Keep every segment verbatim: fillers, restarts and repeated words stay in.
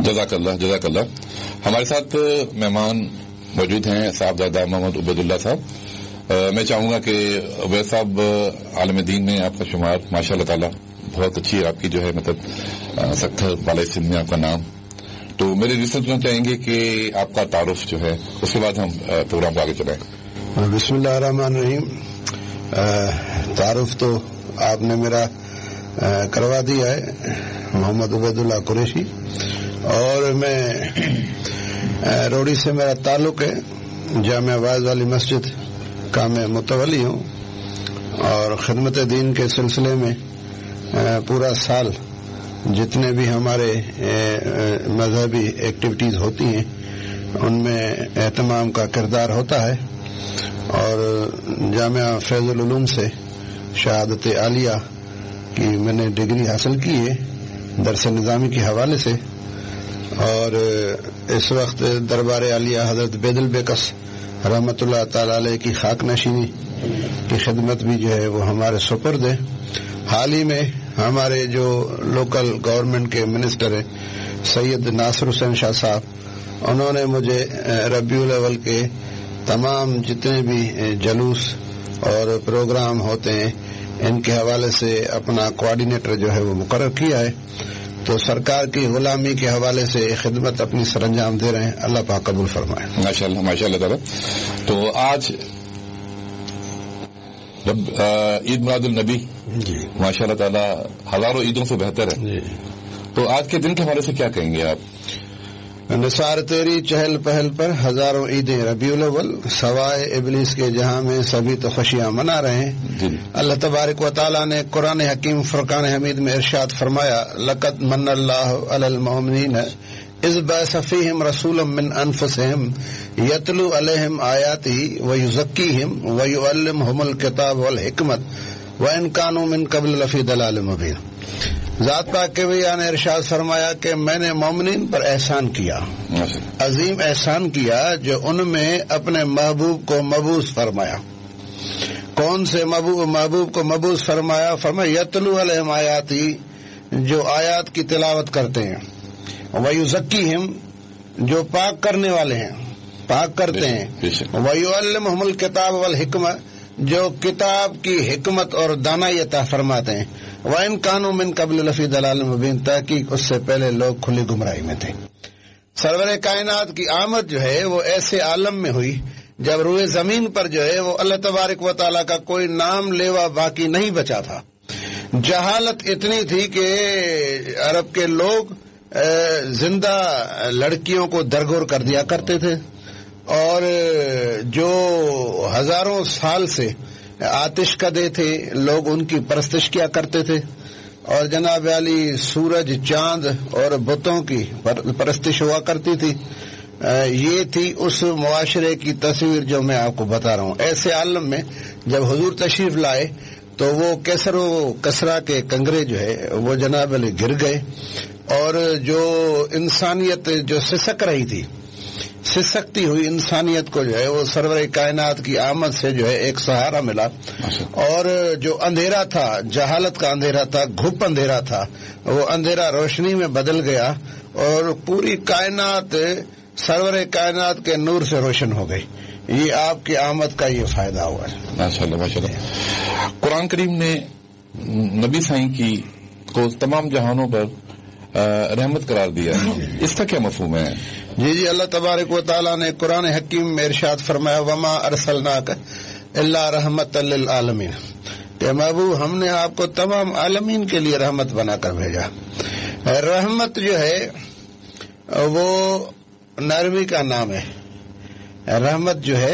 جزاک اللہ جزاک اللہ. ہمارے ساتھ مہمان موجود ہیں صاحبزادہ محمد عبید اللہ صاحب. میں چاہوں گا کہ عبید صاحب عالم دین میں آپ کا شمار ماشاء اللہ تعالیٰ بہت اچھی ہے آپ کی جو ہے مطلب سکھر بالائے سندھ میں آپ کا نام. تو میرے ریسرچ میں چاہیں گے کہ آپ کا تعارف جو ہے اس کے بعد ہم پروگرام کو آگے چلائیں. بسم اللہ الرحمن الرحیم. تعارف تو آپ نے میرا کروا دیا ہے. محمد عبید اللہ قریشی اور میں روڑی سے میرا تعلق ہے. جامعہ واعظ والی مسجد کا میں متولی ہوں اور خدمت دین کے سلسلے میں پورا سال جتنے بھی ہمارے مذہبی ایکٹیویٹیز ہوتی ہیں ان میں اہتمام کا کردار ہوتا ہے. اور جامعہ فیض العلوم سے شہادت عالیہ کی میں نے ڈگری حاصل کی ہے درس نظامی کے حوالے سے. اور اس وقت دربار عالیہ حضرت بید البیکس رحمۃ اللہ تعالی علیہ کی خاک نشینی کی خدمت بھی جو ہے وہ ہمارے سپرد ہے. حال ہی میں ہمارے جو لوکل گورنمنٹ کے منسٹر ہیں سید ناصر حسین شاہ صاحب, انہوں نے مجھے ربیع الاول کے تمام جتنے بھی جلوس اور پروگرام ہوتے ہیں ان کے حوالے سے اپنا کوآرڈینیٹر جو ہے وہ مقرر کیا ہے. تو سرکار کی غلامی کے حوالے سے خدمت اپنی سر انجام دے رہے ہیں. اللہ پاک قبول فرمائے. ماشاء اللہ ماشاء اللہ تعالیٰ. تو آج جب عید میلاد النبی جی ماشاء اللہ تعالیٰ ہزاروں عیدوں سے بہتر ہے, جی تو آج کے دن کے حوالے سے کیا کہیں گے آپ؟ نثار تیری چہل پہل پر ہزاروں عیدیں ربیع الاول سوائے ابلیس کے جہاں میں سبھی تو خوشیاں منا رہے ہیں. جی اللہ تبارک و تعالیٰ نے قرآن حکیم فرقان حمید میں ارشاد فرمایا لقد من اللہ علی المؤمنین اذ بعث فیہم رسولا من انفسہم یتلو علیہم آیاتہ ویزکیہم ویعلمہم الکتاب والحکمت وان کانوا من قبل لفی ضلال مبین. ذات پاک کے بھیا نے ارشاد فرمایا کہ میں نے مومنین پر احسان کیا, عظیم احسان کیا, جو ان میں اپنے محبوب کو مبعوث فرمایا. کون سے محبوب محبوب کو مبعوث فرمایا؟ فرمایا یتلو علیہم آیاتی, جو آیات کی تلاوت کرتے ہیں, ویزکیہم, جو پاک کرنے والے ہیں, پاک کرتے ہیں, ویعلمہم الکتاب والحکمہ, جو کتاب کی حکمت اور دانائی عطا فرماتے ہیں. وَإِن كَانُوا مِن قَبْلِ لَفِي ضَلَالٍ مُبِينٍ, تحقیق اس سے پہلے لوگ کھلی گمراہی میں تھے. سرور کائنات کی آمد جو ہے وہ ایسے عالم میں ہوئی جب روئے زمین پر جو ہے وہ اللہ تبارک و تعالیٰ کا کوئی نام لیوا باقی نہیں بچا تھا. جہالت اتنی تھی کہ عرب کے لوگ زندہ لڑکیوں کو درگور کر دیا کرتے تھے اور جو ہزاروں سال سے آتش کدے تھے لوگ ان کی پرستش کیا کرتے تھے اور جناب علی سورج چاند اور بتوں کی پرستش ہوا کرتی تھی. یہ تھی اس معاشرے کی تصویر جو میں آپ کو بتا رہا ہوں. ایسے عالم میں جب حضور تشریف لائے تو وہ کیسر و کسرا کے کنگرے جو ہے وہ جناب علی گر گئے اور جو انسانیت جو سسک رہی تھی, سسکتی ہوئی انسانیت کو جو ہے وہ سرور کائنات کی آمد سے جو ہے ایک سہارا ملا اور جو اندھیرا تھا, جہالت کا اندھیرا تھا, گھپ اندھیرا تھا, وہ اندھیرا روشنی میں بدل گیا اور پوری کائنات سرور کائنات کے نور سے روشن ہو گئی. یہ آپ کی آمد کا یہ فائدہ ہوا ہے. ماشاء اللہ ماشاء اللہ. قرآن کریم نے نبی سائیں کی کو تمام جہانوں پر رحمت قرار دیا ہے, اس کا کیا مفہوم ہے؟ جی جی اللہ تبارک و تعالیٰ نے قرآن حکیم میں ارشاد فرمایا وما ارسلناک الا رحمت للعالمین, کہ محبوب ہم نے آپ کو تمام عالمین کے لیے رحمت بنا کر بھیجا. رحمت جو ہے وہ نرمی کا نام ہے. رحمت جو ہے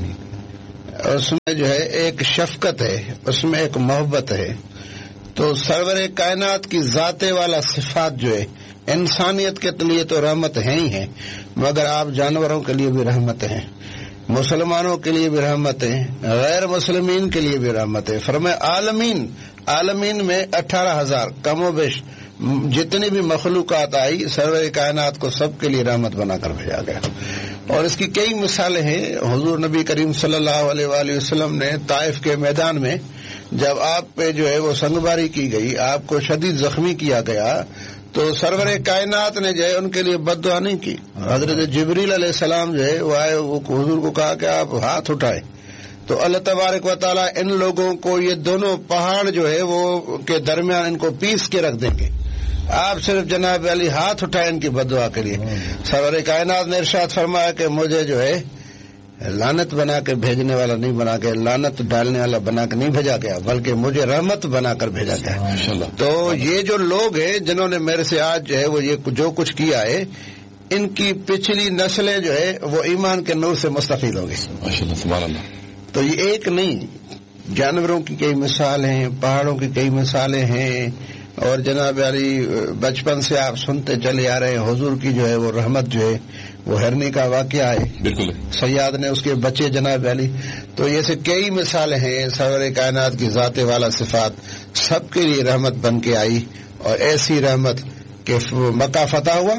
اس میں جو ہے ایک شفقت ہے, اس میں ایک محبت ہے. تو سرور کائنات کی ذات والا صفات جو ہے انسانیت کے لیے تو رحمت ہے ہی ہے, مگر آپ جانوروں کے لیے بھی رحمت ہیں, مسلمانوں کے لیے بھی رحمت ہیں, غیر مسلمین کے لیے بھی رحمت ہے. فرمایا عالمین, عالمین میں اٹھارہ ہزار کم و بیش جتنی بھی مخلوقات آئی سرور کائنات کو سب کے لیے رحمت بنا کر بھیجا گیا. اور اس کی کئی مثالیں ہیں. حضور نبی کریم صلی اللہ علیہ وآلہ وسلم نے طائف کے میدان میں جب آپ پہ جو ہے وہ سنگباری کی گئی, آپ کو شدید زخمی کیا گیا, تو سرور کائنات نے جو ہے ان کے لیے بد دعا نہیں کی. حضرت جبریل علیہ السلام جو ہے وہ آئے, وہ حضور کو کہا کہ آپ ہاتھ اٹھائے, تو اللہ تبارک و تعالیٰ ان لوگوں کو یہ دونوں پہاڑ جو ہے وہ کے درمیان ان کو پیس کے رکھ دیں گے. آپ صرف جناب علی ہاتھ اٹھائے ان کی بد دعا کے لیے. سرور کائنات نے ارشاد فرمایا کہ مجھے جو ہے لعنت بنا کے بھیجنے والا نہیں بنا کے, لعنت ڈالنے والا بنا کے نہیں بھیجا گیا, بلکہ مجھے رحمت بنا کر بھیجا گیا. تو یہ جو لوگ ہیں جنہوں نے میرے سے آج جو ہے وہ یہ جو کچھ کیا ہے, ان کی پچھلی نسلیں جو ہے وہ ایمان کے نور سے مستفید ہوں گی. تو یہ ایک نہیں, جانوروں کی کئی مثالیں ہیں, پہاڑوں کی کئی مثالیں ہیں, اور جناب علی بچپن سے آپ سنتے چلے آ رہے ہیں حضور کی جو ہے وہ رحمت جو ہے وہ ہرنی کا واقعہ ہے, بالکل سیاد نے اس کے بچے جناب علی. تو ایسے کئی مثالیں ہیں. سرور کائنات کی ذات والا صفات سب کے لیے رحمت بن کے آئی, اور ایسی رحمت کہ مکہ فتح ہوا.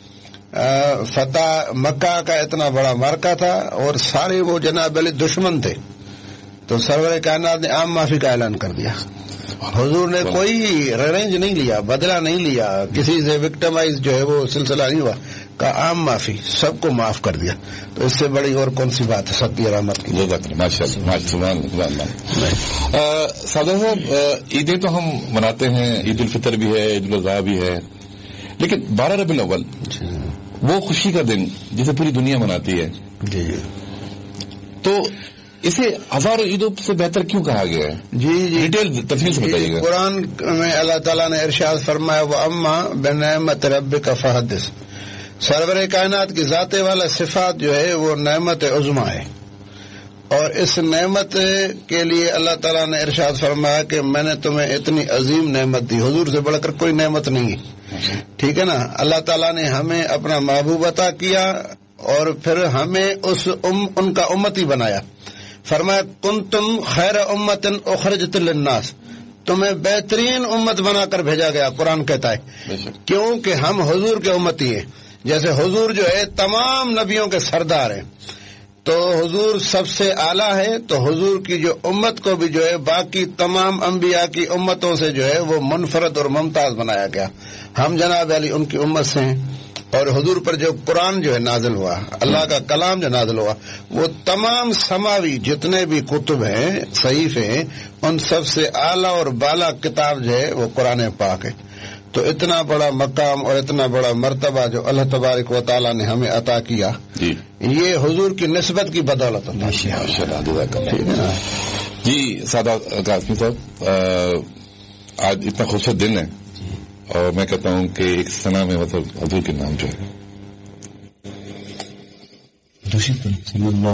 فتح مکہ کا اتنا بڑا مارکا تھا اور سارے وہ جناب علی دشمن تھے, تو سرور کائنات نے عام معافی کا اعلان کر دیا. حضور نے کوئی ریونج نہیں لیا, بدلہ نہیں لیا, کسی سے وکٹمائز جو ہے وہ سلسلہ نہیں ہوا, کا عام معافی, سب کو معاف کر دیا. تو اس سے بڑی اور کون سی بات ہے سب کی رحمت کی. سادہ صاحب, عیدیں تو ہم مناتے ہیں, عید الفطر بھی ہے, عید الاضحیٰ بھی ہے, لیکن بارہ ربیع الاول وہ خوشی کا دن جسے پوری دنیا مناتی ہے, جی تو اسے ہزاروں عیدوں سے بہتر کیوں کہا گیا ہے؟ جی جی ڈیٹیل تفصیل سے بتائیے گا. قرآن میں اللہ تعالیٰ نے ارشاد فرمایا وَأَمَّا بِنِعْمَتِ رَبِّكَ فَحَدِّثْ. سرور کائنات کی ذات والا صفات جو ہے وہ نعمت عظمیٰ ہے, اور اس نعمت کے لیے اللہ تعالیٰ نے ارشاد فرمایا کہ میں نے تمہیں اتنی عظیم نعمت دی, حضور سے بڑھ کر کوئی نعمت نہیں ہے. ٹھیک ہے نا. اللہ تعالیٰ نے ہمیں اپنا محبوب عطا کیا اور پھر ہمیں اس ام ان کا امتی بنایا. فرمایا کنتم خیر امت اخرجت للناس, تمہیں بہترین امت بنا کر بھیجا گیا. قرآن کہتا ہے کیوں کہ ہم حضور کے امتی ہیں. جیسے حضور جو ہے تمام نبیوں کے سردار ہیں, تو حضور سب سے اعلیٰ ہے, تو حضور کی جو امت کو بھی جو ہے باقی تمام انبیاء کی امتوں سے جو ہے وہ منفرد اور ممتاز بنایا گیا. ہم جناب علی ان کی امت سے ہیں, اور حضور پر جو قرآن جو ہے نازل ہوا, اللہ کا کلام جو نازل ہوا, وہ تمام سماوی جتنے بھی کتب ہیں, صحیفے ہیں, ان سب سے اعلیٰ اور بالا کتاب جو ہے وہ قرآن پاک ہے. تو اتنا بڑا مقام اور اتنا بڑا مرتبہ جو اللہ تبارک و تعالیٰ نے ہمیں عطا کیا, جی یہ حضور کی نسبت کی بدولت ہے. جی سادہ قاسمی صاحب, آج اتنا خوبصورت دن ہے, اور میں کہتا ہوں کہ ایک سنا میں مطلب حضور کے نام جو ہے